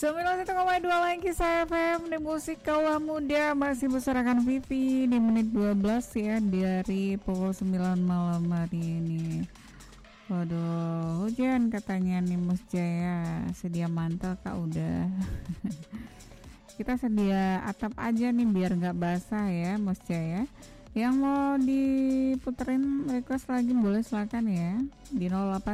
91,2 lagi saya FM di musik kaula muda masih bersarakan Vivi di menit 12 ya dari pukul 9 malam hari ini. Waduh, hujan katanya nih Mus Jaya. Sedia mantel kak udah. Kita sedia atap aja nih biar nggak basah ya Mus Jaya. Yang mau diputerin request lagi boleh silakan ya di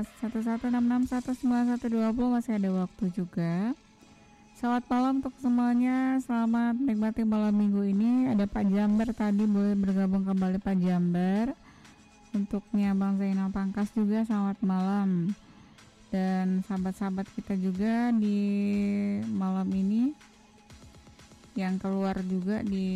0811661920 masih ada waktu juga. Selamat malam untuk semuanya, selamat menikmati malam minggu ini. Ada Pak Jamber tadi, boleh bergabung kembali Pak Jamber. Untuknya Bang Zainal Pangkas juga selamat malam. Dan sahabat-sahabat kita juga di malam ini yang keluar juga di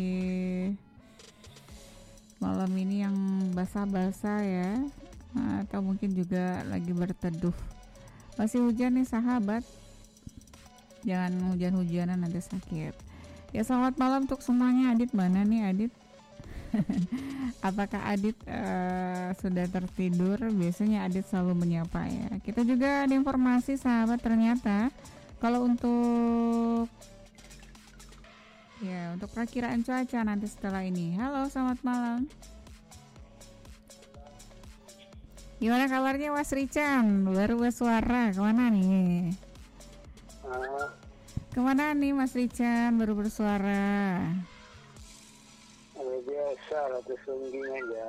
malam ini yang basah-basah ya, atau mungkin juga lagi berteduh. Masih hujan nih sahabat, jangan hujan-hujanan nanti sakit ya. Selamat malam untuk semuanya. Adit mana nih Adit? Apakah Adit sudah tertidur? Biasanya Adit selalu menyapa ya. Kita juga ada informasi sahabat, ternyata kalau untuk perkiraan cuaca nanti setelah ini. Halo, selamat malam. Gimana kabarnya Mas Rican? Baru bersuara, kemana nih? Kemana nih Mas Rican baru bersuara? Biasa lah, kesungging aja.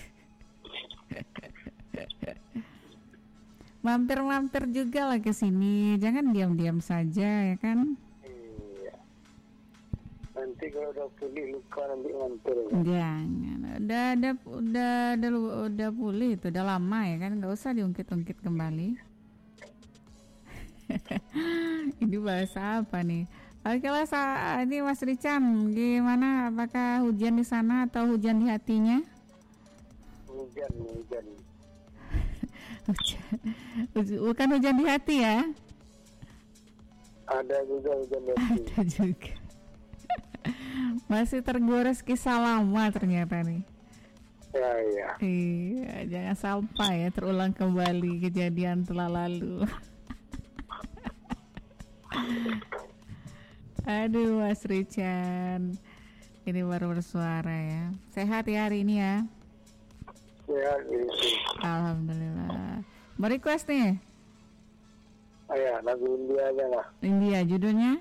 Mampir-mampir juga lah ke sini, jangan diam-diam saja ya kan? Iya. Nanti kalau udah pulih luka nanti mampir. Jangan, udah pulih itu, udah lama ya kan, nggak usah diungkit-ungkit kembali. Ini bahasa apa nih? Oke lah, ini Mas Rican, gimana? Apakah hujan di sana atau hujan di hatinya? Hujan. Bukan hujan di hati ya? Ada juga hujan di hati. Ada juga. Masih tergores kisah lama ternyata nih. Ya. Iya, jangan sampai ya terulang kembali kejadian telah lalu. Aduh Mas Richard, ini baru bersuara ya. Sehat ya hari ini ya? Sehat ini. Alhamdulillah. Mau request nih? Ya, lagu India aja lah. India, judulnya?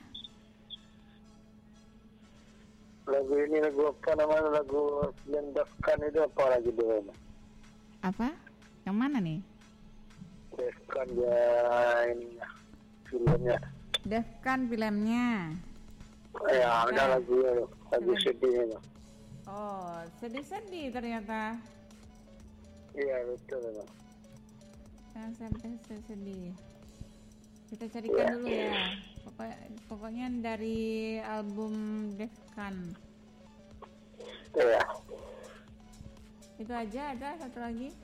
Lagu ini lagu apa namanya? Lagu yang Defkan itu apa lagi judulnya? Apa? Yang mana nih? Defkan ya, ini filmnya. Defkan filmnya. Ya, ada lagu sedih itu. Oh, sedih-sedih ternyata. Iya, betul. Sampai sedih. Kita carikan dulu ya. Pokoknya dari album Defkan. Iya. Itu aja, ada satu lagi?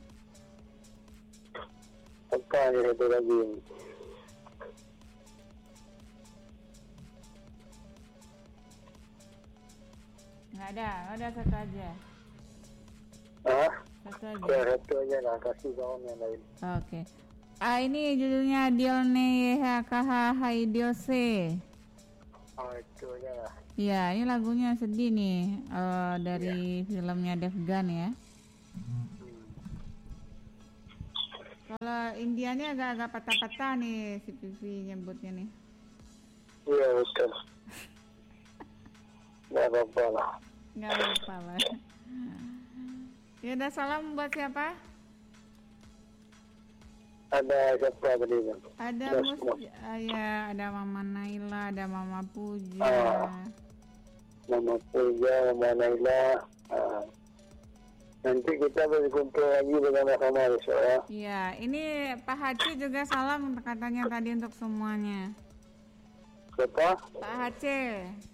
Apa ini satu lagi? Nggak ada satu aja. Satu aja. Ya, satu aja lah, kasih kawan yang lain. Oke. Ini judulnya Dione HKH Haidiose. Oh, itu aja lah. Ya, ini lagunya sedih nih, dari filmnya Defgan ya. Kalau Indianya agak-agak patah-patah nih si Pivi nyebutnya nih. Iya, betul. Nggak apa-apa lah. Nggak apa-apa lah. Ya udah, salam buat siapa? Ada siapa tadi? Ada ya, ada Mama Naila, ada Mama Puja. Mama Puja, Mama Naila. Nanti kita berkumpul lagi bersama-sama besok ya. Iya, ini Pak Haji juga salam katanya tadi untuk semuanya. Siapa? Pak Haji.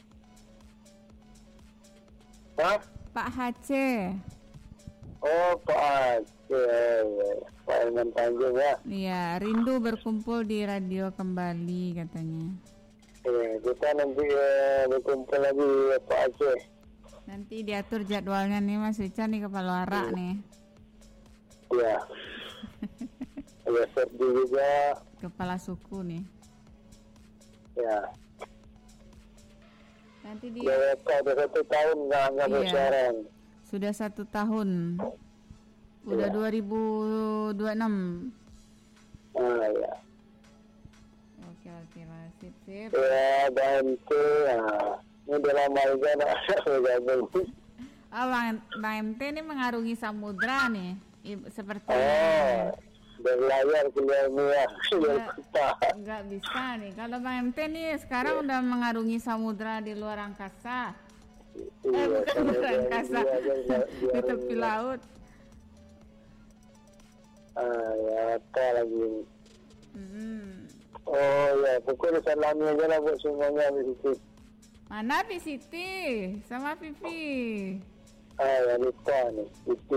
Hah? Pak Haji. Oh, Pak Aceh. Pak Ilman Tanjung ya. Iya, rindu berkumpul di radio kembali katanya. Kita nanti berkumpul lagi Pak Aceh. Nanti diatur jadwalnya nih Mas Richard nih, kepala Ara nih. Iya. Ada Serdi juga. Kepala suku nih. Ya. Nanti dia udah 1 tahun nggak Iya. bersiaran. sudah 1 tahun. Udah Iya. 2026. Ya. Oke, masih sip. Ya, bantu. Ini udah lama juga nak bergabung. Bang MT ini mengarungi samudra nih, seperti berlayar keluar luar, keluar kota. nggak bisa nih. Kalau Bang MT nih sekarang udah mengarungi samudra di luar angkasa. Bukan luar angkasa, di tepi laut. Ya, apa lagi? Hmm. Ya, pokoknya salami aja lah buat semuanya di situ. Mana Pi Siti sama Vivi? Ya lupa nih, itu.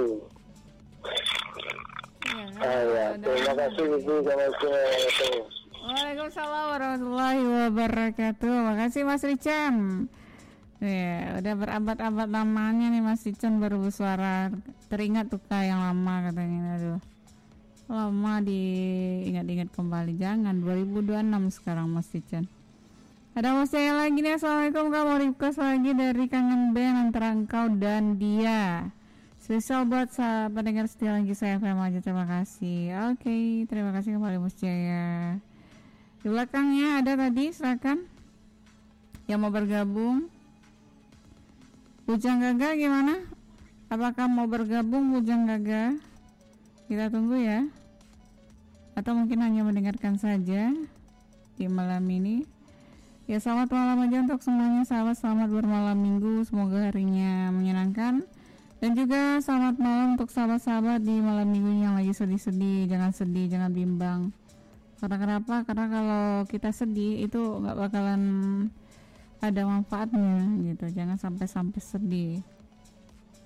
Ya, terima kasih Ibu sama semua. Waalaikumsalam warahmatullahi wabarakatuh. Makasih Mas Richam. Ya, udah berabad-abad lamanya nih Mas Richam baru bersuara. Teringat tuh Kak yang lama katanya. Aduh. Lama diingat-ingat kembali. Jangan 2026 sekarang Mas Richam. Ada Mas Jaya lagi nih. Assalamualaikum Kak, mau request lagi dari Kangen Band antara engkau dan dia. Spesial buat pendengar setia lagi saya FM aja, terima kasih. Oke, terima kasih kembali Mas Jaya. Di belakangnya ada tadi, silakan yang mau bergabung. Bujang Gaga gimana? Apakah mau bergabung Bujang Gaga? Kita tunggu ya. Atau mungkin hanya mendengarkan saja di malam ini. Ya, selamat malam aja untuk semuanya sahabat, selamat bermalam minggu, semoga harinya menyenangkan. Dan juga selamat malam untuk sahabat-sahabat di malam minggu yang lagi sedih-sedih. Jangan sedih, jangan bimbang. Karena kenapa? Karena kalau kita sedih itu nggak bakalan ada manfaatnya gitu. Jangan sampai sedih.